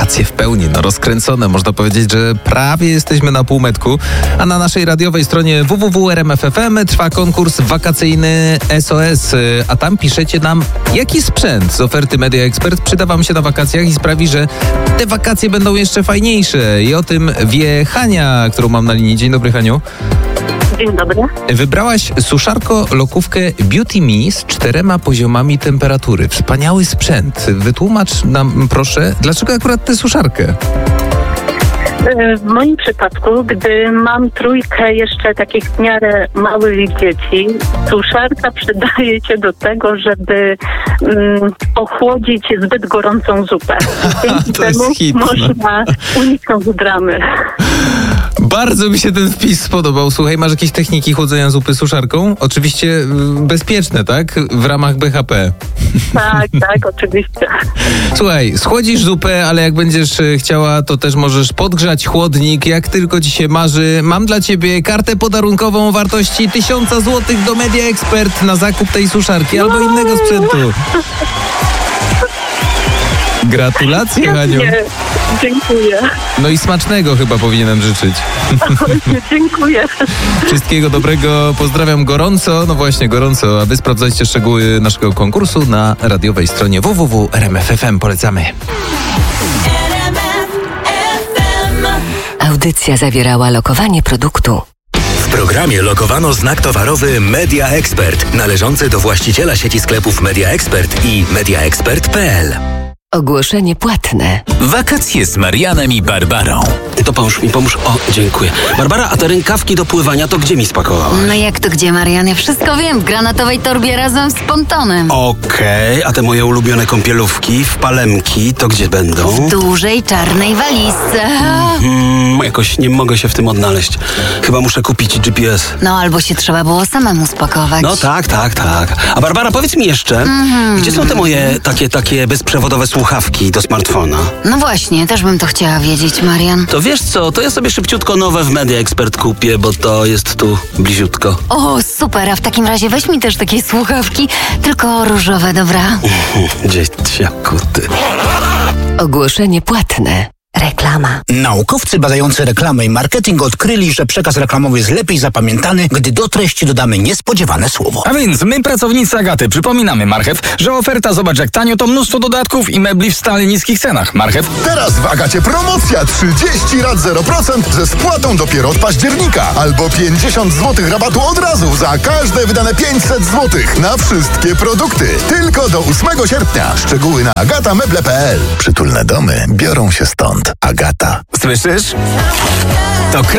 wakacje w pełni, rozkręcone. Można powiedzieć, że prawie jesteśmy na półmetku. A na naszej radiowej stronie www.rmf.fm trwa konkurs wakacyjny SOS. A tam piszecie nam, jaki sprzęt z oferty Media Expert przyda wam się na wakacjach i sprawi, że te wakacje będą jeszcze fajniejsze. I o tym wie Hania, którą mam na linii. Dzień dobry, Haniu. Dzień dobry. Wybrałaś suszarko-lokówkę Beauty Me z 4 poziomami temperatury. Wspaniały sprzęt. Wytłumacz nam proszę, dlaczego akurat tę suszarkę? W moim przypadku, gdy mam trójkę jeszcze takich w miarę małych dzieci, suszarka przydaje się do tego, żeby ochłodzić zbyt gorącą zupę. Dzięki temu można uniknąć dramy. Bardzo mi się ten wpis spodobał. Słuchaj, masz jakieś techniki chłodzenia zupy suszarką? Oczywiście bezpieczne, tak? W ramach BHP. Tak, oczywiście. Słuchaj, schłodzisz zupę, ale jak będziesz chciała, to też możesz podgrzać chłodnik, jak tylko ci się marzy. Mam dla ciebie kartę podarunkową o wartości 1000 zł do Media Expert na zakup tej suszarki albo innego sprzętu. Gratulacje, Haniu. Dziękuję. No i smacznego chyba powinienem życzyć. Dziękuję. Wszystkiego dobrego, pozdrawiam gorąco, no właśnie gorąco, a wy sprawdzajcie szczegóły naszego konkursu na radiowej stronie www.rmf.fm. Polecamy. Audycja zawierała lokowanie produktu. W programie lokowano znak towarowy Media Expert, należący do właściciela sieci sklepów Media Expert i mediaexpert.pl. Ogłoszenie płatne. Wakacje z Marianem i Barbarą. To pomóż. O, dziękuję. Barbara, a te rękawki do pływania to gdzie mi spakowałaś? No jak to gdzie, Marian? Ja wszystko wiem. W granatowej torbie razem z pontonem. Okej, a te moje ulubione kąpielówki w palemki to gdzie będą? W dużej czarnej walizce. Jakoś nie mogę się w tym odnaleźć. Chyba muszę kupić GPS. No albo się trzeba było samemu spakować. No tak. A Barbara, powiedz mi jeszcze, gdzie są te moje takie bezprzewodowe słuchawki do smartfona? No właśnie, też bym to chciała wiedzieć, Marian. To wiesz co, to ja sobie szybciutko nowe w Media Expert kupię, bo to jest tu bliziutko. O, super, a w takim razie weź mi też takie słuchawki, tylko różowe, dobra? Dzieciaku ty. Ogłoszenie płatne. Reklama. Naukowcy badający reklamę i marketing odkryli, że przekaz reklamowy jest lepiej zapamiętany, gdy do treści dodamy niespodziewane słowo. A więc my, pracownicy Agaty, przypominamy, Marchew, że oferta zobacz jak tanio to mnóstwo dodatków i mebli w stale niskich cenach. Marchew. Teraz w Agacie promocja 30 rat 0% ze spłatą dopiero od października. Albo 50 zł rabatu od razu za każde wydane 500 zł na wszystkie produkty. Tylko do 8 sierpnia. Szczegóły na agatameble.pl. Przytulne domy biorą się stąd. Agata. Słyszysz? To